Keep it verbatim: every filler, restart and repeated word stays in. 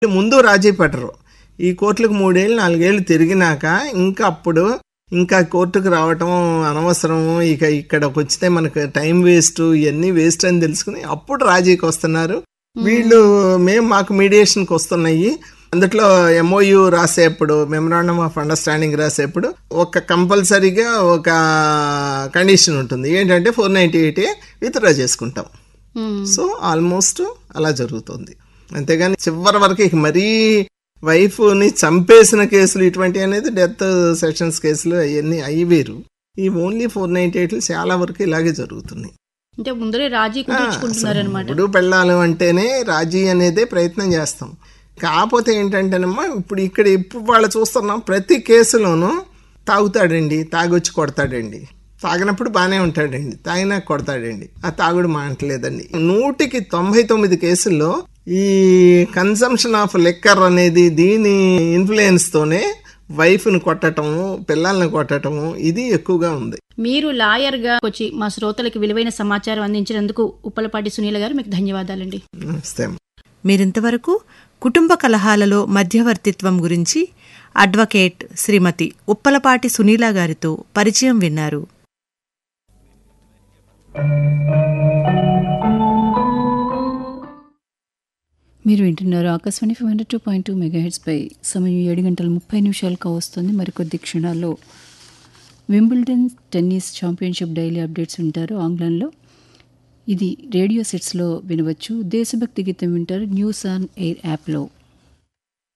ముందు రాజీ పడరు. ఈ కోర్టులకు మూడేళ్ళు నాలుగేళ్ళు తిరిగినాక ఇంకా అప్పుడు ఇంకా కోర్టుకు రావటం అనవసరం, ఇక ఇక్కడికి వచ్చితే మనకు టైం వేస్ట్, ఇవన్నీ వేస్ట్ అని తెలుసుకుని అప్పుడు రాజీకి వస్తున్నారు వీళ్ళు. మేము మాకు మీడియేషన్కి వస్తున్నాయి. అందులో ఎంఓయూ రాసేప్పుడు, మెమరాండమ్ ఆఫ్ అండర్స్టాండింగ్ రాసేప్పుడు ఒక కంపల్సరీగా ఒక కండిషన్ ఉంటుంది, ఏంటంటే ఫోర్ నైంటీ ఎయిట్ విత్డ్రా చేసుకుంటాం. సో ఆల్మోస్ట్ అలా జరుగుతుంది. అంతేగాని చివరి వరకు ఇక మరీ వైఫ్ని చంపేసిన కేసులు ఇటువంటి అనేది డెత్ సెషన్స్ కేసులు అవన్నీ అవి వేరు. ఈ ఓన్లీ ఫోర్ నైంటీ ఎయిట్లు చాలా వరకు ఇలాగే జరుగుతున్నాయి. అంటే ముందరే రాజీ కుదుర్చుకుంటున్నారన్నమాట. ఇప్పుడు పెళ్ళాలి అంటేనే రాజీ అనేదే ప్రయత్నం చేస్తాం. కాకపోతే ఏంటంటేనమ్మా ఇప్పుడు ఇక్కడ ఇప్పుడు వాళ్ళు చూస్తున్నాం ప్రతి కేసులోనూ తాగుతాడండి, తాగొచ్చి కొడతాడండి, తాగినప్పుడు బాగానే ఉంటాడండి, తాగినాక కొడతాడండి, ఆ తాగుడు మానట్లేదండి. నూటికి తొంభై తొమ్మిది కేసుల్లో ఈ కన్సంప్షన్ ఆఫ్ లిక్కర్ అనేది దీని ఇన్ఫ్లుయెన్స్ తోనే వైఫ్ను కొట్టటము, పిల్లల్ని కొట్టటము ఇది ఎక్కువగా ఉంది. మీరు లాయర్ గా వచ్చి మా శ్రోతలకు విలువైన సమాచారం అందించినందుకు ఉప్పలపాటి సునీల గారు మీకు ధన్యవాదాలండి. నమస్తే. మీరింతవరకు కుటుంబ కలహాలలో మధ్యవర్తిత్వం గురించి అడ్వకేట్ శ్రీమతి ఉప్పలపాటి సునీల గారితో పరిచయం విన్నారు. మీరు వింటున్నారు Akashvani five hundred two point two megahertz పై. సమయం ఏడు గంటల ముప్పై నిమిషాలకు వస్తుంది. మరికొద్ది క్షణాల్లో Wimbledon tennis championship daily updates వింటారు ఆంగ్లంలో. ఇది రేడియో సెట్స్లో వినవచ్చు. దేశభక్తి గీతం వింటారు న్యూస్ ఆన్ ఎయిర్ యాప్లో.